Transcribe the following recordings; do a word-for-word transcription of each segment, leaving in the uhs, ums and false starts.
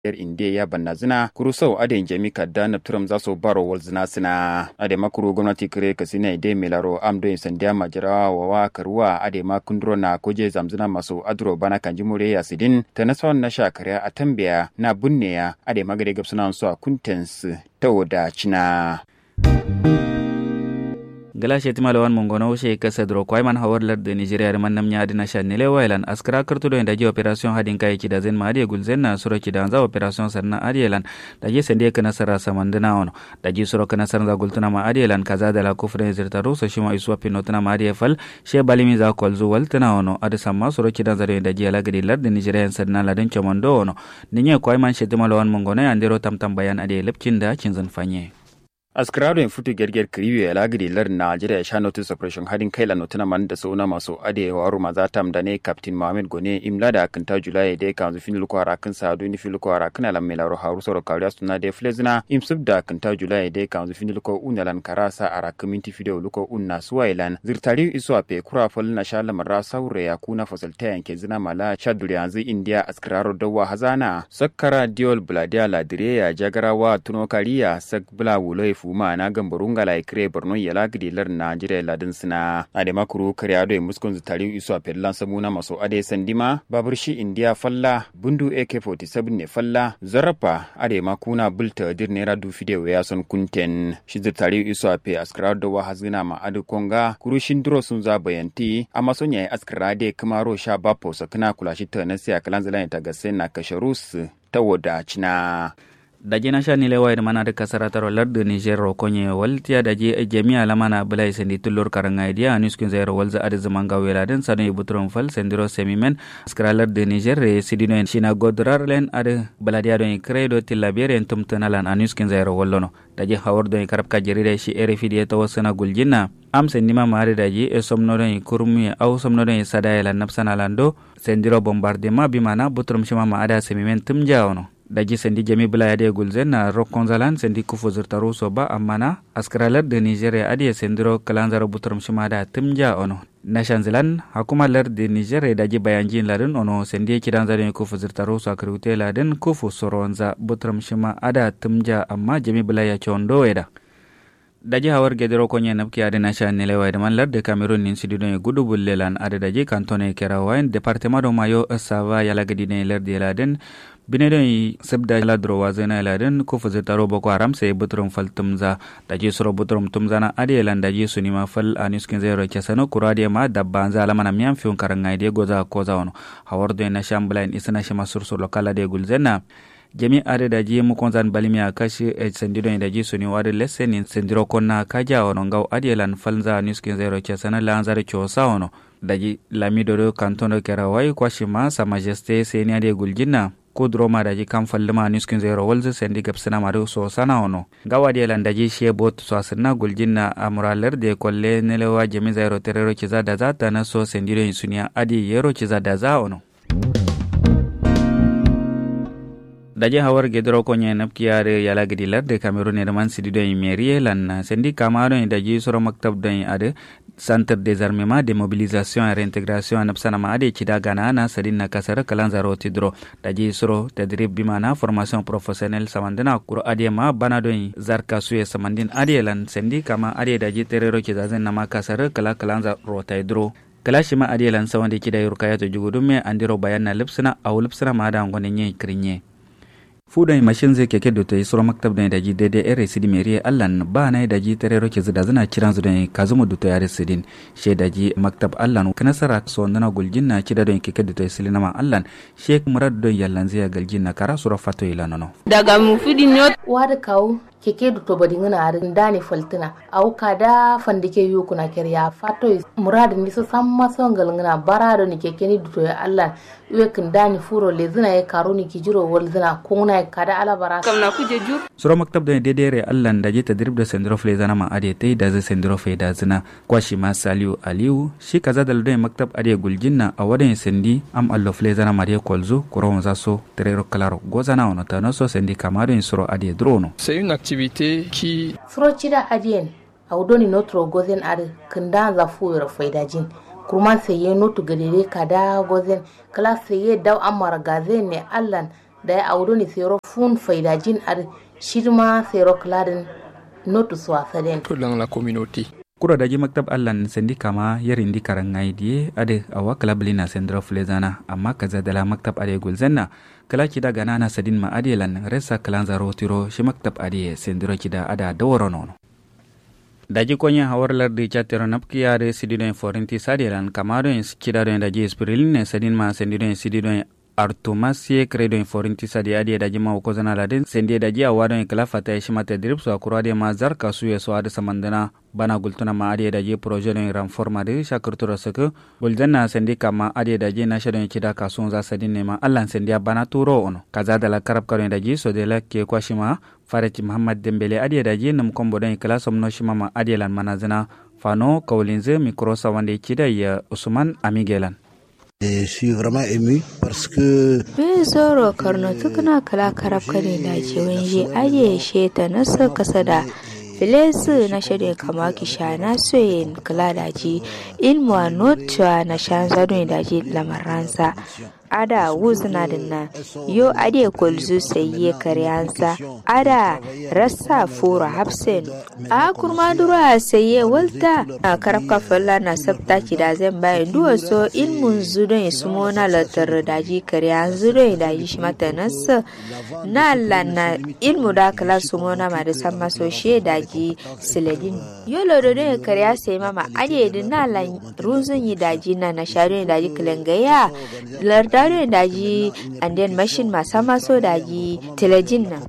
yar inde ya banna zina kurusau aden jami kadda na turam za su baro wal zina sina ade makuru gwamnati kire kasina ide melaro amdo in sandiya majira wawa karuwa ade makundro na koje zamzina masu adro bana kanjimure ya sidin ta nasawan na shakariya a tambiya na bunne ya ade magare gabsuna su a kuntens ta wadacina. gala shetima lawan mongono she kasa dro koy man hawar lar de Nigeria man nam nyaadi na shanile wailan askara kartu do ndaji operation hadin kai ki da zen ma ade gulzen na suro ki da za operation sarna adelan daji sende kana sara samandana ono daji suro kana sarna gultuna ma adelan kaza da la kufre zirtaru so shima iswa pinotuna ma ade fal she balimi za kolzu waltana ono ade samma suro ki da zare ndaji ala gadi lar de Nigeria sarna la den chomondo ono ninye koy man shetima lawan mongono andero tamtam bayan ade lepcinda cinzan fanye. Askraro in futu gerger kriwe ya lagiri lar Najeriya ya sha notice operation hadin kai la notuna man da sauna masu ade waru mazatam da ne Captain Mohammed Gone imla da kanta Julai da kan zufin luko arakin sa do ni fil luko arakin ala melaro haru soro kawriya suna da flezina imsub da kanta Julai da kan zufin luko unalan karasa arakin minti video luko unna suwailan zirtari iso ape kura fal na sha lamara saure ya kuna fasalta yanke zina mala chaduri yanzu India askraro dawa hazana sakkara diol bladia ladire ya jagarawa tuno kariya sak bla wuloi fuma na gambarunga la ikre borno yala gidilar Najeriya ladin sina ade makuru kariya do muskun zutari iso apellan samuna maso ade sandima baburshi India falla bundu A K forty-seven ne falla zarafa ade makuna bulta dirnera du video ya son kunten shi zutari iso ape askara do wa hazina ma ade konga kurushin duro sun za bayanti amma son yayi askara de kamaro sha bapo sakana kula shi ta nasiya kalan zalan ta gasen na kasharus ta wadacina. daji na sha nile wayar mana da kasara taro lardu Niger rokonye waltiya daji jami'a lamana bulai sendi tullur karanga idiya aniskin zairo walza adi zamanga weladen sanu ibutron fal sendiro semimen skra lardu Niger re sidino en shina godrar len adi baladiya don kredo tillabere en tumtunalan aniskin zairo wallono daji hawar don karab ka jeride shi R F D to wasana guljinna am sendima mari daji e somno don kurmi au somno don sadaya lan napsana lando sendiro bombardement bimana butrum shima ma ada semimen tumjaono daji sendi jami bula yade gulzen na rokonzalan sendi kufu zirtaru soba amana askaralar de Nigeria adi sendiro kalanzaro butrum shimada timja ono nashanzilan hakuma lar de Nigeria daji bayanjin laden ono sendi kidanzaro kufu zirtaru so akrute laden kufu soronza butrum shima ada timja amma jami bula ya chondo eda daji hawar gedero konye napki ade nasha nile wayde man lar de Cameroon nin sidido e gudu bullelan ade daji kantone kerawain departement do mayo sava yala gedine lar de laden binedon sabda la drowa zena laden ko fazetaro boko haram sai butrum fal tumza daji suro butrum tumza na ade lan daji sunima fal aniskin zero kesano kurade ma dabbanza lamana miam fiun karanga de goza koza wono hawardo na shamblain isna shima surso lokala de gulzena jami ade daji mu konzan balimia kashi e sendido daji suni wade leseni sendiro konna kaja wono ngaw ade lan falza aniskin zero kesana lanzare chosa wono daji lamido do kantono kerawai kwashima sa majesté seni ade guljina kudroma daji kam fallima niskin zero walze sendi gapsana maru so sana ono gawadi lan daji she bot so asna guljinna amuraler de kolle nelewa jemi zero terero kiza da zata na so sendiro insunia adi yero kiza da za ono daji hawar gedro konye napkiyare yala gidilar de Cameroon e man sidido imerie lan sendi kamaro daji soro maktab dan ade Centre des armements de mobilisation et réintégration anapsana ma ade kida gana na sadina kasara kalanzaro tidro daji suro tadrib bimana formation professionnelle samandina kuro ade ma banadon zarka suye samandin ade lan sendi kama ade daji terero kizazen na makasara kala kalanzaro tidro kalashi ma ade lan sawande kida yurkayato jugudume andiro bayanna lipsina aw lipsina ma da ngonenye krinye fudan mashin zai keke da ta yi sura maktab da daji daidai yare sidi meriye allan ba na daji tarero ke zida zina kiran zu da kazumu da ta yare sidin she daji maktab allan kana sara so ndana guljin na kida da keke da ta silina ma allan sheik murad don yallan zai galjin na kara sura fato ilanono daga mu fudin yot wada kawo keke da to badin na arin dani faltina au kada fandike yu kuna kariya fato murad ni so samma son galngana barado ni keke ni to ya allan wekin dani furo le zina ya karo ni kijiro wal zina kuna kada ala bara kamna kuje jur sura maktab da dedere allan da je tadrib da sendro fle zana ma ade tai da zai sendro fe da zina kwashi ma saliu aliu shi kaza da da maktab ade guljinna a wadan sendi am allo fle zana ma de kolzo kuron zaso terero kalaro gozana ono tano so sendi kamado in suro ade drono c'est une activité qui suro chida adien awdoni notro gozen ade kanda za fuura faidajin kurman seye notu gadere kada gozen kala seye daw amara gazen ne allan da ya audo ni sero fun faidajin ar shirma sero kladin notu swasaden to dans la communauté. kura daji maktab allan sendi kama yarin di karangai die ade awa klablina sendro flezana amma kaza dala maktab ade gulzenna kala kida ganana sadin ma ade lan resa kalanza rotiro shi maktab ade sendro kida ada daworono daji konya hawarlar di chatero napkiya de sidino forinti sadilan kamado kida do daji spiriline sadin ma sendino sidino artumasie credo in forinti sadi adi daji ma ukozana ladin sendi daji awado in kala fata shimata dripso akurade ma zarka suye so ada samandana bana gultuna ma adi daji projet in ramforma de shakurtura saka buljanna sendi kama adi daji na shadon kida kasun za sadin ne ma allan sendi bana turo ono kaza dala karab karo daji so de la ke kwashima farati muhammad dembele adi daji nam kombo don kala somno shima ma adi lan manazana fano kaulinze mikro sawande kida ya usman amigelan. Je suis vraiment ému parce que me zoro karno tukuna kala karab kane da je wanje aje sheta na saka sada filesu na shade kama kisha na soyin kala da ji ilmu anotwa na shanza don da ji lamaransa ada wuzna dinna yo ade kolzu sayye karyansa ada rassa fura hafsen a kurma dura sayye walta na karafka falla na sabta ki da zan bayan duwa so ilmun zudon sumo na latar daji karyan zudon daji shi mata nasa na lana ilmu da kala sumo na ma da san maso she daji siladin yo lodo ne karya sai mama ade dinna lan ruzun yi daji na na sharo daji kalangaya larda darin daji and then machine masa maso daji telejin na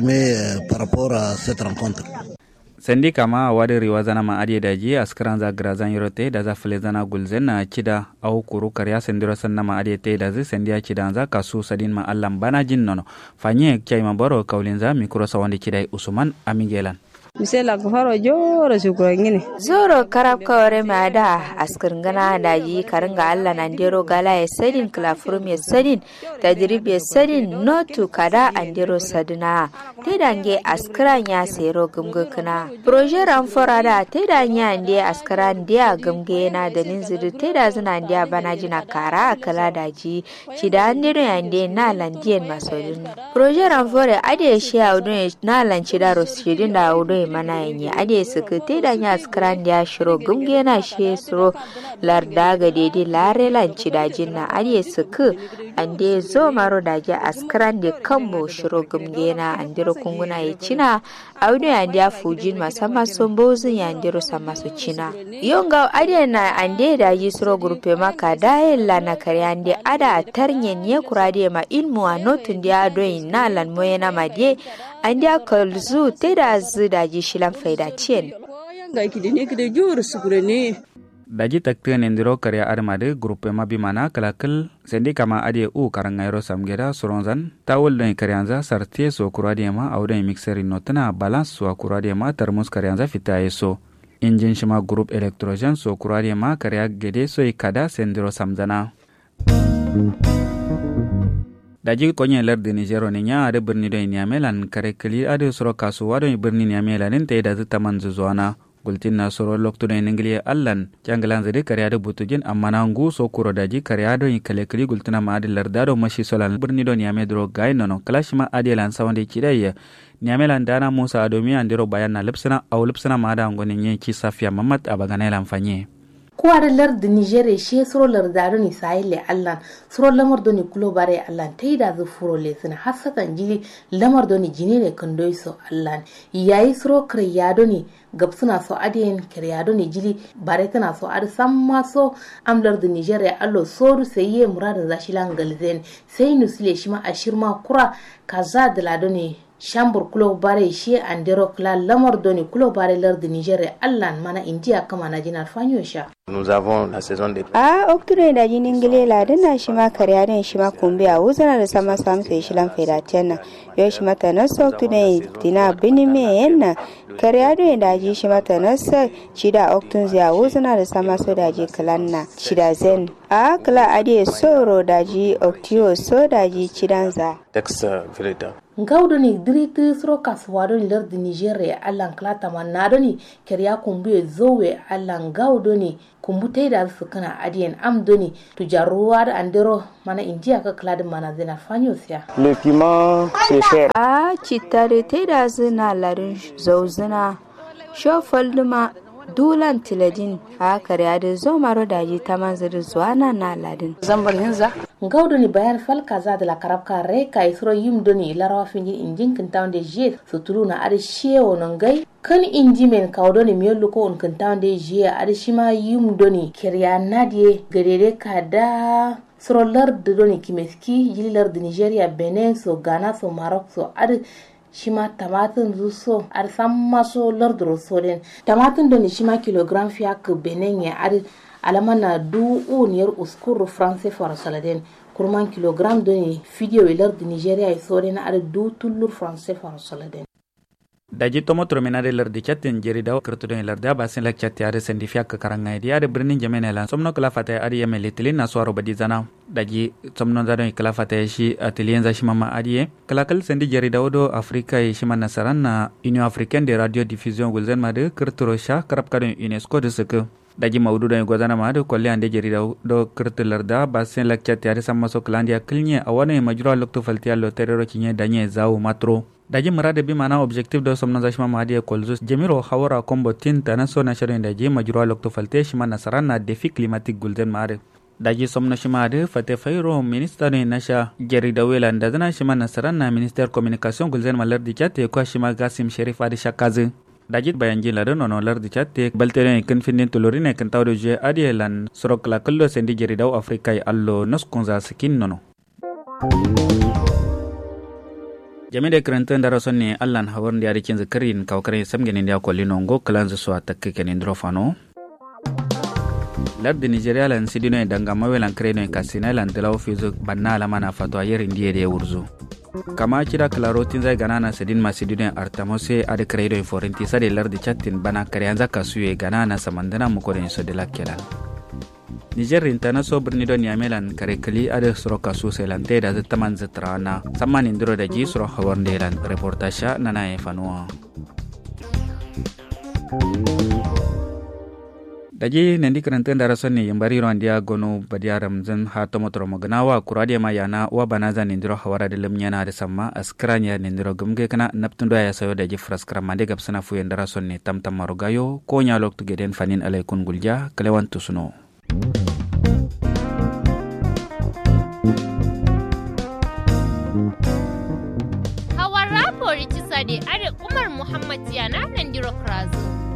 par rapport à cette rencontre. Sendi kama wadi riwazana ma adi daji askaran za grazan yote da za filezana gulzen na kida au kuru karya sendiro sanna ma adi te da zi sendia kida za kasu sadin ma allan bana jin nono fanye kyai mabaro kaulinza mikro sawandi kidai Usman Amigelan. misela gofaro joro sukro ngine zoro karab kawre mada askar ngana daji karanga alla nandero gala e sedin klafrum e sedin tadrib e sedin notu kada andero sadna tedange askran ya sero gumgu kana projet ramforada tedanya ande askran dia gumge na da ninzidu teda zuna dia banajina kara kala daji cida andero ande na landien masodin projet ramfore ade shi audo na lan cida rosidin da audo mana yin ade suka te da nya skran ya shiro gumge na she suro larda ga dede lare lanci dajin na ade suka ande zo maro daji askran de kambo shiro gumge na andiro kunguna ya cina audu ya ande fujin masama sombozin ya andiro sama su cina yonga ade na ande daji suro grupe maka dai la na kare ande ada tarnyen ne kurade ma ilmu anotun dia doin na lan moyena made ande kalzu te da zu daji shilan faida cien ga kidene kide jor sukurene daji takten endiro karya armade grupe mabimana kalakal sendi kama ade u karangairo samgeda soronzan tawol don karyanza sarte so kurade ma awden mixerin notana balance so kurade ma termos karyanza fita eso engine shima group electrogen so kurade ma karya gede so ikada sendiro samzana daji konye lar de Niger ne nya ade birni do Niamelan kare kali ade soro kasuwa do birni Niamelan te da zata man zuwana gultin na soro lokto do ingiliya allan janglan zade kare ade butujin amma na ngu so kuro daji kare ade kale kali gultina ma ade lar dado mashi solan birni do Niame dro gai nono kalashima ade lan sawande kidai Niamelan dana Musa adomi andiro bayan na lipsana aw lipsana ma da ngone nye ki Safiya Mamad abagana lan fanye kuwar larda Nigeria shi suro lardaro ni sahile allan suro lamar doni kulo bare allan tai da zu furo lesina hasatan jili lamar doni jini ne kando so allan yayi suro kriyado ni gabsuna so adiyen kriyado ni jili bare tana so ad samma so am larda Nigeria allo soru sai muradin zashilan galzen sai nusile shima ashirma kura kaza da ladoni shambur kulo bare shi andero kla lamar doni kulo bare larda Nigeria allan mana India kama na jinar fanyo sha. Nous avons la saison des a octobre da jinin gilela dana shi ma kariya dan shi ma kumbi a wuzana da sama sam sai shi lan fedatena yo shi mata na octobre dina binime yanna kariya dan da ji shi mata na sa shi da octobre ya wuzana da sama so da ji kalanna shi da zen a kala ade soro da ji octio so da ji cidanza texte véritable ngawdo ni direct sro kaswado ni larda Nigeria allan klata manado ni kariya kumbi zowe allan ngawdo ni kumbutai da su kana adiyan am doni tu jaruwa da andero mana injiya ka kladin mana zina fanyo siya le piment c'est cher a citare te da zina larin zauzina shofal duma dulan tiladin a kariya da zomaro da ji ta manzari zuwa na na ladin zambar hinza ngawdo ni bayan falka za da la karabka re ka isro yim doni larawa fingi injin kintawn de je sutulu na ar shewo non gai kan inji men kawdo ni miyollu ko on kintawn de je ar shima yim doni kiriya nadie gadede kada sro lard doni kimeski jili lard Nigeria Benin so Ghana so Maroc so ar shima tamatin zuso ar samma so lordro so den tamatin doni shima kilogram fiak Benin ya ar alamana du uniyar uskuru france for saladen kurman kilogram doni video lord Nigeria so den ar du tullur france for saladen daji tomo tromenade lardi chatten jerida kertudon larda basin lak chatti are sendifia ka karanga dia de birnin jemenela somno kala fata ari yemele tilin na swaro badi zana daji somno zadon kala fata shi atilien za shimama ariye kala kal sendi jerida odo afrika e shima nasaran na union africaine de radio diffusion gulzen made kerturo sha karab kadon unesco de seke daji mawdu don gozana made kolle ande jerida do kertularda basin lak chatti are samma so klandia kilnye awane majro lokto faltia lo terero kinye danye zawo matro daji marade bi mana objectif do somna zashma madi kolzus jemiro hawara kombo tinta na so na sharin daji majro lokto falte shima nasaran na defi climatique gulden mare daji somna shima de fate fayro minister ne nasha jerida welan da zana shima nasaran na minister communication gulden malar di chate ko shima gasim sherif adi shakaze daji bayan jila do nono lar di chate baltere kan finin tolorine kan tawdo je adi lan sorok la kullo sendi jerida afrika allo noskunza skin nono jamide krenten daro sonni allan hawar ndi ari kinza karin kawkare samgene ndi akolino ngo kalanza so atakke ken ndrofano lardi Nigeria lan sidino e danga mawelan kreno e kasina lan delaw fizo banna la mana fatwa yeri ndiye de wurzu kama kira klarotin zai ganana sidin masidino artamose ade kredo e forenti sade lardi chattin bana karyanza kasuye ganana samandana mukoden so de lakela Niger intana so birni don yamelan kare kali ada suro kasu selante da taman zetrana samman indro da ji suro hawarnde lan reportasha nana e fanua daji nendi krenten dara sonni yambari rondia gono badiaram zan ha tomotro magnawa kurade ma yana wa banaza nindro hawara de lemnyana de samma askranya nindro gumge kana naptundo ya sayo daji fraskra mande gapsana fu yandara sonni tamtam marugayo ko nyalok tugeden fanin alaykun gulja kalewan tusuno